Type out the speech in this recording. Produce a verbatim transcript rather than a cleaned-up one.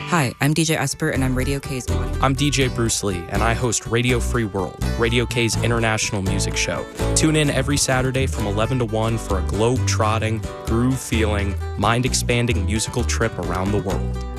Hi, I'm D J Esper, and I'm Radio K's. I'm D J Bruce Lee, and I host Radio Free World, Radio K's international music show. Tune in every Saturday from eleven to one for a globe-trotting, groove-feeling, mind-expanding musical trip around the world.